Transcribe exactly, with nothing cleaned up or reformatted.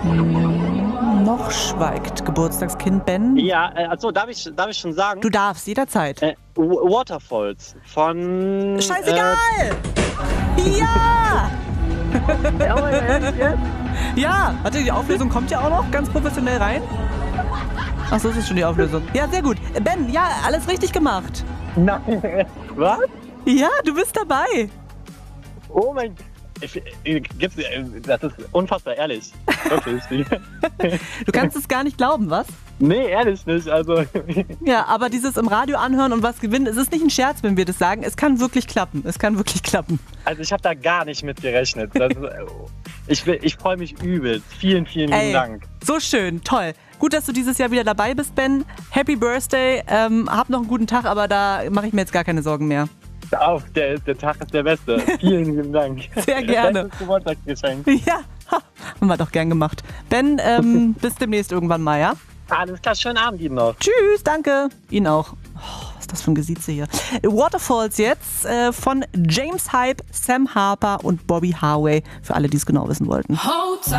Hm, noch schweigt Geburtstagskind Ben. Ja, äh, also darf ich, darf ich schon sagen? Du darfst, jederzeit. Äh, Waterfalls von... Scheißegal! Äh, ja! ja, ehrlich jetzt? Ja, warte, die Auflösung kommt ja auch noch ganz professionell rein. Ach so, ist es schon die Auflösung. Ja, sehr gut. Ben, ja, alles richtig gemacht. Nein. Was? Ja, du bist dabei. Oh mein Gott. Ich, ich, gibt's, das ist unfassbar, ehrlich. Wirklich. Du kannst es gar nicht glauben, was? Nee, ehrlich nicht. Also. Ja, aber dieses im Radio anhören und was gewinnen, es ist nicht ein Scherz, wenn wir das sagen. Es kann wirklich klappen. Es kann wirklich klappen. Also ich habe da gar nicht mit gerechnet. Das ist, ich ich freue mich übel. Vielen, vielen lieben Ey, Dank. So schön, toll. Gut, dass du dieses Jahr wieder dabei bist, Ben. Happy Birthday. Ähm, hab noch einen guten Tag, aber da mache ich mir jetzt gar keine Sorgen mehr. Auf, der, der Tag ist der beste. Vielen lieben Dank. Sehr gerne. Bestes Geburtstagsgeschenk. Ja, ha, haben wir doch gern gemacht. Ben, ähm, bis demnächst irgendwann mal, ja? Alles klar, schönen Abend Ihnen noch. Tschüss, danke. Ihnen auch. Oh, was ist das für ein Gesieze hier? Waterfalls jetzt äh, von James Hype, Sam Harper und Bobby Harvey. Für alle, die es genau wissen wollten.